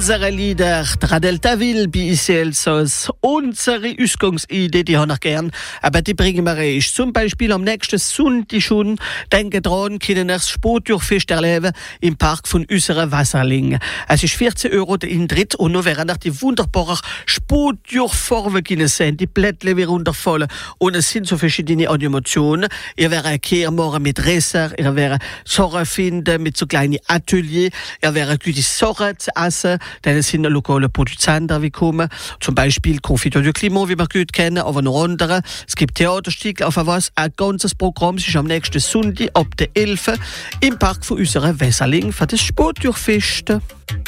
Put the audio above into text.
Unsere Lieder, Radel Tawil, Biselsos, unsere Ausgangsidee, die haben wir gern, aber die bringen wir recht. Zum Beispiel am nächsten Sonntag schon, denke dran, können wir das Sportdurchfest erleben im Park von unserer Wasserling. Es ist 14 € der Eintritt und noch werden die wunderbaren Sportdurchfarben können sehen, die Blättle werden wundervoll und es sind so verschiedene Animationen. Ihr werdet Kehrmorgen mit Dresser, ihr werdet Sorgen finden mit so kleinen Ateliers, ihr werdet gute Sorgen zu essen, denn es sind lokale Produzenten, die kommen. Zum Beispiel Confiture du Clément, wie wir gut kennen, aber noch andere. Es gibt Theaterstücke, auf was ein ganzes Programm. Es ist am nächsten Sonntag ab der 11 im Park von unserer Wässerling für das Sportdurchfest.